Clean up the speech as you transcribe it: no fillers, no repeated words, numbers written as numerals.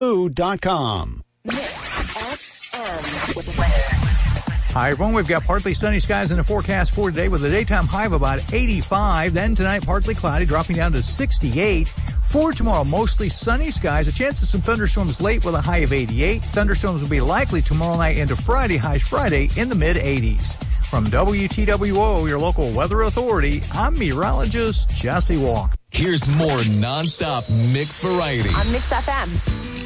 Food.com. Hi, everyone. We've got partly sunny skies in the forecast for today with a daytime high of about 85. Then tonight, partly cloudy, dropping down to 68. For tomorrow, mostly sunny skies. A chance of some thunderstorms late with a high of 88. Thunderstorms will be likely tomorrow night into Friday, highs Friday in the mid-80s. From WTWO, your local weather authority, I'm meteorologist Jesse Walk. Here's more nonstop mix variety on Mix FM.